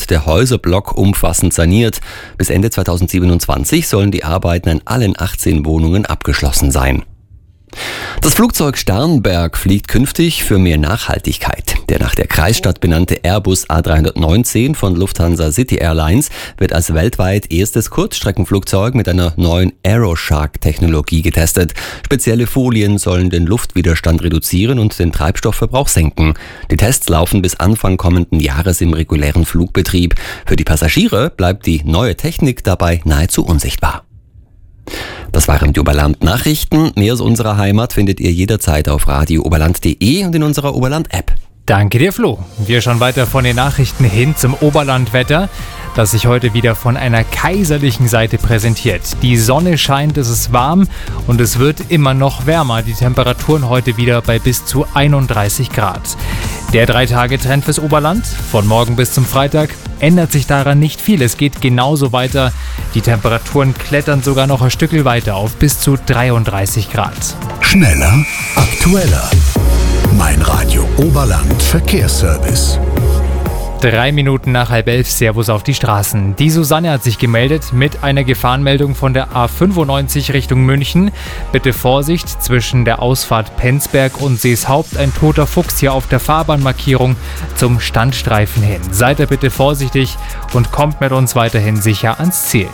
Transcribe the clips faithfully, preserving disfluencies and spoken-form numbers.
wird der Häuserblock umfassend saniert. Bis Ende zweitausendsiebenundzwanzig sollen die Arbeiten an allen achtzehn Wohnungen abgeschlossen sein. Das Flugzeug Sternberg fliegt künftig für mehr Nachhaltigkeit. Der nach der Kreisstadt benannte Airbus A dreihundertneunzehn von Lufthansa City Airlines wird als weltweit erstes Kurzstreckenflugzeug mit einer neuen Aeroshark-Technologie getestet. Spezielle Folien sollen den Luftwiderstand reduzieren und den Treibstoffverbrauch senken. Die Tests laufen bis Anfang kommenden Jahres im regulären Flugbetrieb. Für die Passagiere bleibt die neue Technik dabei nahezu unsichtbar. Das waren die Oberland-Nachrichten. Mehr aus unserer Heimat findet ihr jederzeit auf radio oberland punkt de und in unserer Oberland-App. Danke dir, Flo. Wir schauen weiter von den Nachrichten hin zum Oberlandwetter, das sich heute wieder von einer kaiserlichen Seite präsentiert. Die Sonne scheint, es ist warm und es wird immer noch wärmer. Die Temperaturen heute wieder bei bis zu einunddreißig Grad. Der Drei-Tage-Trend fürs Oberland, von morgen bis zum Freitag, ändert sich daran nicht viel. Es geht genauso weiter. Die Temperaturen klettern sogar noch ein Stückchen weiter auf bis zu dreiunddreißig Grad. Schneller, aktueller. Mein Radio Oberland Verkehrsservice. Drei Minuten nach halb elf, Servus auf die Straßen. Die Susanne hat sich gemeldet mit einer Gefahrenmeldung von der A fünfundneunzig Richtung München. Bitte Vorsicht, zwischen der Ausfahrt Penzberg und Seeshaupt ein toter Fuchs hier auf der Fahrbahnmarkierung zum Standstreifen hin. Seid ihr bitte vorsichtig und kommt mit uns weiterhin sicher ans Ziel.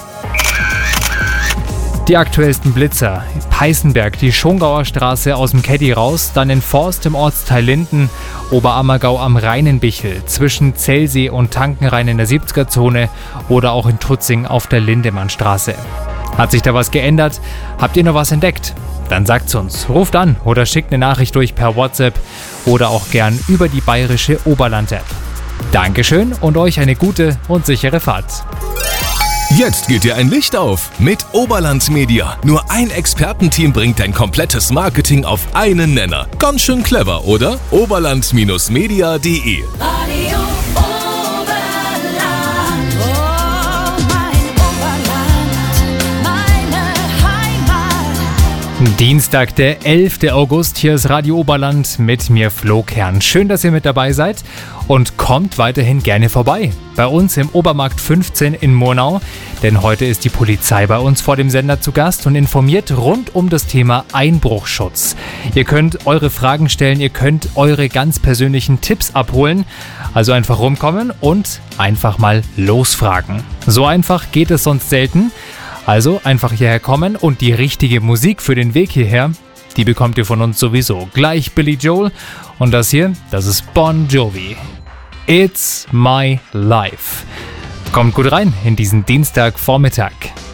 Die aktuellsten Blitzer. Peißenberg, die Schongauer Straße aus dem Caddy raus, dann in Forst im Ortsteil Linden, Oberammergau am Rheinenbichel, zwischen Zellsee und Tankenrhein in der siebziger-Zone oder auch in Tutzing auf der Lindemannstraße. Hat sich da was geändert? Habt ihr noch was entdeckt? Dann sagt's uns. Ruft an oder schickt eine Nachricht durch per WhatsApp oder auch gern über die bayerische Oberland-App. Dankeschön und euch eine gute und sichere Fahrt. Jetzt geht dir ein Licht auf mit Oberland Media. Nur ein Expertenteam bringt dein komplettes Marketing auf einen Nenner. Ganz schön clever, oder? oberland Media punkt de Radio Oberland, oh mein Oberland, meine Heimat. Dienstag, der elfter August, hier ist Radio Oberland mit mir Flo Kern. Schön, dass ihr mit dabei seid und kommt weiterhin gerne vorbei. Bei uns im Obermarkt fünfzehn in Murnau, denn heute ist die Polizei bei uns vor dem Sender zu Gast und informiert rund um das Thema Einbruchschutz. Ihr könnt eure Fragen stellen, ihr könnt eure ganz persönlichen Tipps abholen, also einfach rumkommen und einfach mal losfragen. So einfach geht es sonst selten, also einfach hierher kommen und die richtige Musik für den Weg hierher, die bekommt ihr von uns sowieso. Gleich Billy Joel und das hier, das ist Bon Jovi. It's my life. Kommt gut rein in diesen Dienstagvormittag.